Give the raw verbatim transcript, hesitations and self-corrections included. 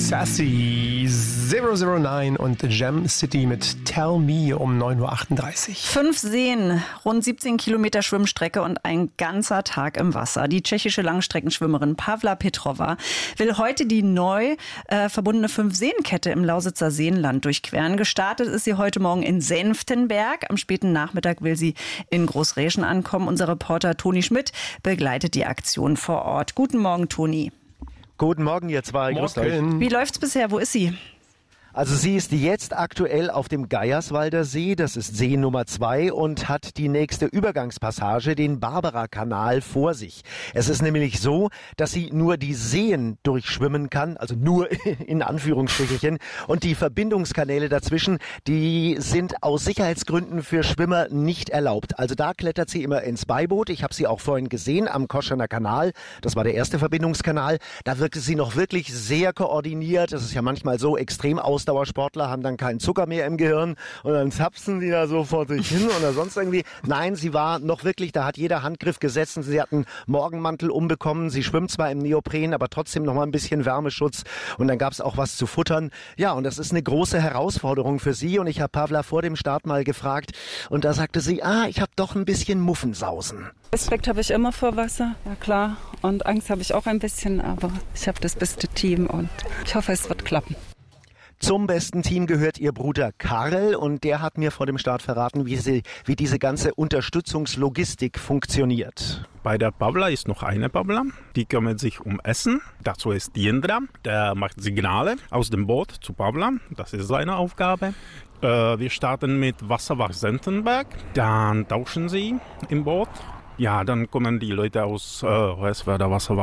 Sassy, null null neun und Jam City mit Tell Me um neun Uhr achtunddreißig. Fünf Seen, rund siebzehn Kilometer Schwimmstrecke und ein ganzer Tag im Wasser. Die tschechische Langstreckenschwimmerin Pavla Petrova will heute die neu äh, verbundene Fünf-Seen-Kette im Lausitzer Seenland durchqueren. Gestartet ist sie heute Morgen in Senftenberg. Am späten Nachmittag will sie in Großräschen ankommen. Unser Reporter Toni Schmidt begleitet die Aktion vor Ort. Guten Morgen, Toni. Guten Morgen, ihr zwei. Grüßt euch. Wie läuft's bisher? Wo ist sie? Also sie ist jetzt aktuell auf dem Geierswalder See, das ist See Nummer zwei und hat die nächste Übergangspassage, den Barbara-Kanal, vor sich. Es ist nämlich so, dass sie nur die Seen durchschwimmen kann, also nur in Anführungsstrichen, und die Verbindungskanäle dazwischen, die sind aus Sicherheitsgründen für Schwimmer nicht erlaubt. Also da klettert sie immer ins Beiboot. Ich habe sie auch vorhin gesehen am Koschener Kanal, das war der erste Verbindungskanal. Da wirkte sie noch wirklich sehr koordiniert. Das ist ja manchmal so extrem aus Ausdauersportler haben dann keinen Zucker mehr im Gehirn und dann zapsen die da so vor sich hin oder sonst irgendwie. Nein, sie war noch wirklich, da hat jeder Handgriff gesetzt. Sie hat einen Morgenmantel umbekommen. Sie schwimmt zwar im Neopren, aber trotzdem noch mal ein bisschen Wärmeschutz. Und dann gab es auch was zu futtern. Ja, und das ist eine große Herausforderung für sie. Und ich habe Pavla vor dem Start mal gefragt. Und da sagte sie, ah, ich habe doch ein bisschen Muffensausen. Respekt habe ich immer vor Wasser, ja klar. Und Angst habe ich auch ein bisschen, aber ich habe das beste Team und ich hoffe, es wird klappen. Zum besten Team gehört ihr Bruder Karel und der hat mir vor dem Start verraten, wie, sie, wie diese ganze Unterstützungslogistik funktioniert. Bei der Pavla ist noch eine Pavla, die kümmert sich um Essen. Dazu ist Jindra, der macht Signale aus dem Boot zu Pavla, das ist seine Aufgabe. Äh, wir starten mit Wasserwach Senftenberg, dann tauschen sie im Boot. Ja, dann kommen die Leute aus äh, was war der Wasserwach